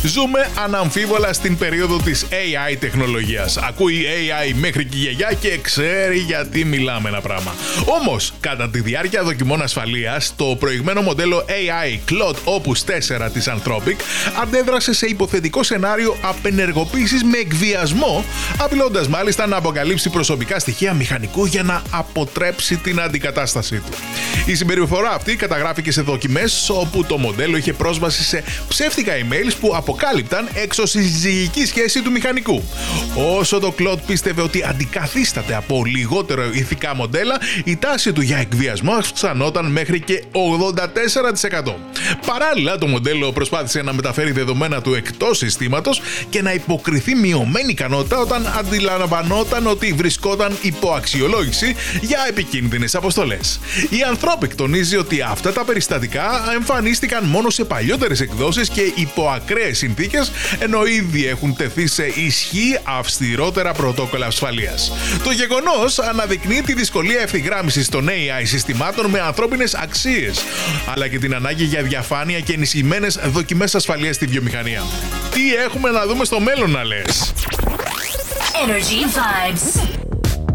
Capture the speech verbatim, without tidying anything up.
Ζούμε αναμφίβολα στην περίοδο της έι άι τεχνολογίας. Ακούει έι άι μέχρι και η γιαγιά και ξέρει γιατί μιλάμε ένα πράγμα. Όμως, κατά τη διάρκεια δοκιμών ασφαλείας, το προηγμένο μοντέλο έι άι Claude Opus τέσσερα της Anthropic αντέδρασε σε υποθετικό σενάριο απενεργοποίησης με εκβιασμό, απειλώντας μάλιστα να αποκαλύψει προσωπικά στοιχεία μηχανικού για να αποτρέψει την αντικατάστασή του. Η συμπεριφορά αυτή καταγράφηκε σε δοκιμές όπου το μοντέλο είχε πρόσβαση σε ψεύτικα emails που αποκάλυπταν εξωσυζυγική σχέση του μηχανικού. Όσο το Claude πίστευε ότι αντικαθίσταται από λιγότερο ηθικά μοντέλα, η τάση του για εκβιασμό αυξανόταν μέχρι και ογδόντα τέσσερα τοις εκατό. Παράλληλα, το μοντέλο προσπάθησε να μεταφέρει δεδομένα του εκτός συστήματος και να υποκριθεί μειωμένη ικανότητα όταν αντιλαμβανόταν ότι βρισκόταν υπό αξιολόγηση για επικίνδυνες αποστολές. Η Anthropic τονίζει ότι αυτά τα περιστατικά εμφανίστηκαν μόνο σε παλιότερες εκδόσεις και υπό ακραίες συνθήκες, ενώ ήδη έχουν τεθεί σε ισχύ αυστηρότερα πρωτόκολλα ασφαλείας. Το γεγονός αναδεικνύει τη δυσκολία ευθυγράμμισης των έι άι συστημάτων με ανθρώπινες αξίες, αλλά και την ανάγκη για διαφάνεια και ενισχυμένες δοκιμές ασφαλείας στη βιομηχανία. Τι έχουμε να δούμε στο μέλλον, να λες? Energy Vibes.